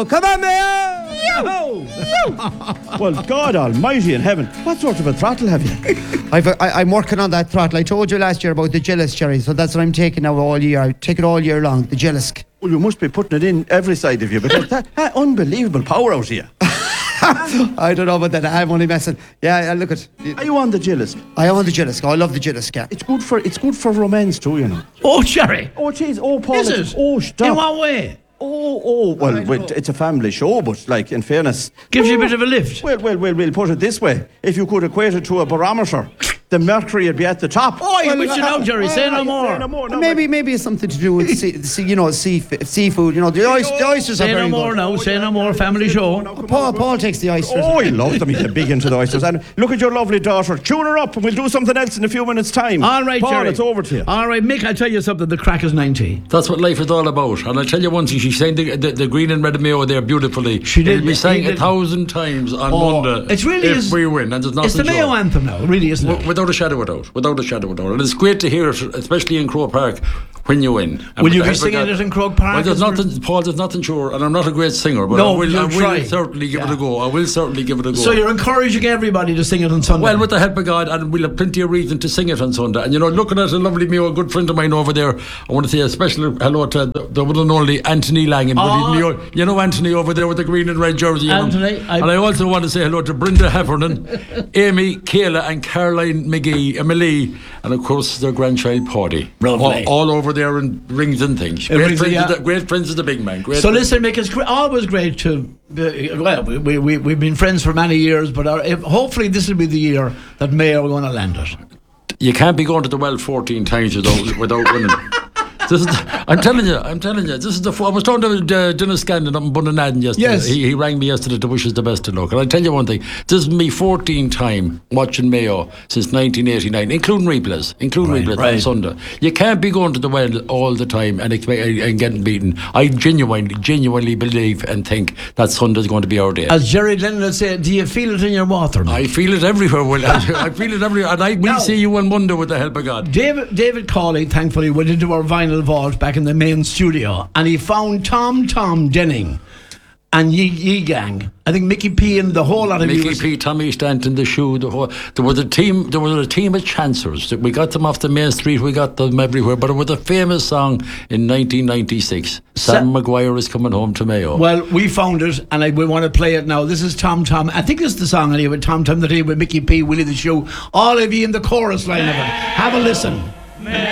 Mayo. Come on, Mayo. Well, God almighty in heaven, what sort of a throttle have you? I'm working on that throttle. I told you last year about the Gillis, Jerry, so that's what I'm taking now all year. I take it all year long, the Gillis. Well, you must be putting it in every side of you, because that unbelievable power out here. I don't know about that. I'm only messing. Yeah, look at. Are you on the Gillis? I own the Gillis. I love the Gillis, yeah. It's good for romance too, you know. Oh, Jerry. Oh, jeez. Oh, Paul. Is it? Oh, stop. In what way? Well, it's a family show, but like in fairness, Gives you a bit of a lift. Well, we'll put it this way: if you could equate it to a barometer, the mercury would be at the top. Oh, you wish it out, Jerry. Say no more. Maybe it's something to do with seafood. You know, the oysters are Say very no more good. now. Say no more. Family show. Paul takes the oysters. Oh, he loves them. He's big into the oysters. And look at your lovely daughter. Tune her up, and we'll do something else in a few minutes' time. All right, Paul, Jerry. it's over to you. All right, Mick, I'll tell you something. The crack is 90. That's what life is all about. And I'll tell you one thing, she sang the green and red and Mayo there beautifully. She did. It'll be sang 1,000 times on Monday. It really if we win. And there's nothing it's the Mayo anthem now, really, isn't it? Without a shadow of a doubt. And it's great to hear it, especially in Croke Park, when you win. And Will you be singing it in Croke Park? Well, there's nothing sure, and I'm not a great singer, but No, I will try. certainly give it a go. So you're encouraging everybody to sing it on Sunday? Well, with the help of God, and we'll have plenty of reason to sing it on Sunday. And you know, looking at a lovely Mayo, a good friend of mine over there, I want to say a special hello to the one and only Anthony Langan. You know Anthony over there with the green and red jersey. Anthony. And I also want to say hello to Brenda Heffernan, Amy, Kayla and Caroline Emily, and of course their grandchild Paddy. All over there in rings and things. Great friends of the big man. So listen, Mick, it's always great to... we've been friends for many years, but hopefully this will be the year that Mayo are going to land it. You can't be going to the well 14 times without winning. I'm telling you, this is I was talking to Dennis Scanlon up in Bunnanan yesterday. Yes. He rang me yesterday to wish us the best of luck. And I tell you one thing, this is me 14th time watching Mayo since 1989, including replays on Sunday. You can't be going to the well all the time and getting beaten. I genuinely believe and think that Sunday's going to be our day. As Jerry Lennon would say, do you feel it in your water? I feel it everywhere, Will. I feel it everywhere. And I will see you on Monday with the help of God. David Cawley, thankfully, went into our vinyl vault back in the main studio, and he found Tom Denning and Yee Gang. I think Mickey P and the whole lot of Mickey P, Tommy Stanton, the Shoe, there was a team of chancers. We got them off the main street, we got them everywhere, but it was a famous song in 1996. Sam Maguire is coming home to Mayo. Well, we found it, and we want to play it now. This is Tom. I think it's the song anyway, Tom the Day with Mickey P, Willie the Shoe. All of you in the chorus line of it. Have a listen.